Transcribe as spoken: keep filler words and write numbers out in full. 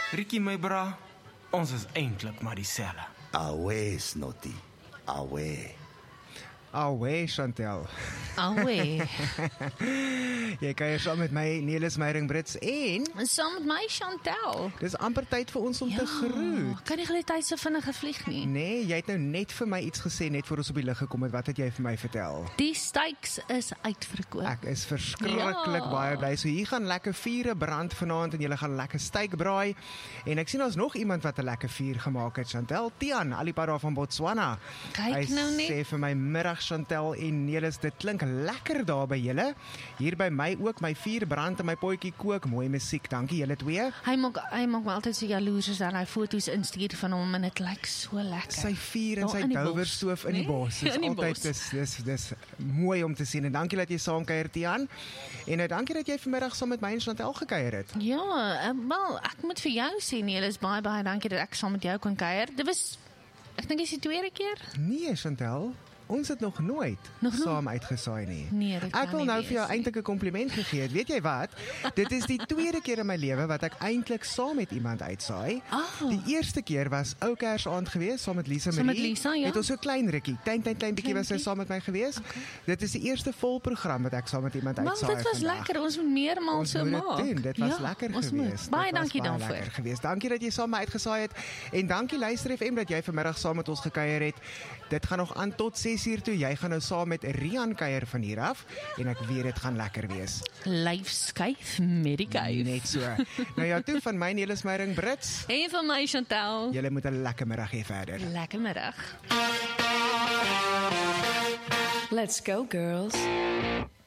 Rikkie, my bra, ons is eintlik maar dieselfde. Away, Snotty. Away. Away, Chantel. Alwe. Jy kuier saam met my, Nelis Meyering Brits, en Saam met my Chantel. dis amper tyd vir ons om te groet. Kan nie gelyk tyd so vinnig gevlieg nie. Nee, jy het nou net vir my iets gesê, net voor ons op die lig gekom het. Wat het jy vir my vertel? Die steaks is uitverkoop. Ek is verskriklik Ja. baie bly. So hier gaan lekker vure brand vanaand en julle gaan lekker steak braai. En ek sien daar's nog iemand wat 'n lekker vuur gemaak het, Chantel Tian, alipad daar van Botswana. Kyk Hy nou net. sê vir my middag Chantel en Nelis, dit klink lekker daar by julle. Hier by my ook, my vuur brand en my potjie kook, mooi musiek. Dankie julle twee. Hy maak hy maak my altyd so jaloers as dan hy foto's instuur van hom en dit lyk so lekker. Sy vuur en Daar sy in die bos, douwerstoof in die nee? bos. Dit is In die altyd bos. dis dis dis mooi om te sien en dankie dat jy saamkuier Tian. En uh, dankie dat jy vanmiddag saam met my en Chantel gekuier het. Ja, uh, wel, ek moet vir jou sê Nelis, baie baie dankie dat ek saam met jou kon kuier. Dit was ek dink dis die tweede keer. Nee, Chantel, ons het nog nooit Nog nooit? saam uitgesaai nie. Nee, dit kan Ek wil nie nou wees vir jou nie. eintlik 'n kompliment gegee het. Weet jy wat? Dit is die tweede keer in my lewe wat ek eintlik saam met iemand uitsaai. Ah. Die eerste keer was ou Kersaand geweest saam met Lisa Marie. Saam met Lisa, ja. Het ons so klein rukkie, klein klein klein bietjie was sy Kleintjie. saam met my geweest. Okay. Dit is die eerste volprogram wat ek saam met iemand Maar uitsaai. dit was vandag. lekker, ons moet meermaal Ons so moet maak. dit doen. Dit was ja, lekker ons moet. geweest. Baie Dit was dankie baie daarvoor. lekker geweest. Dankie dat jy saam met my uitgesaai het en dankie Luister F M dat jy vanmiddag saam met ons gekuier het. Dit gaan nog aan tot ses uur toe. Jy gaan nou saam met Rian kuier van hier af en ek weet dit gaan lekker wees. Lyf skuif met die kuif. Net so. Nou ja, toe van my Nelis Meyering Brits. En van my Chantel. Julle moet 'n lekker middag hê verder. Lekker middag. Let's go, girls.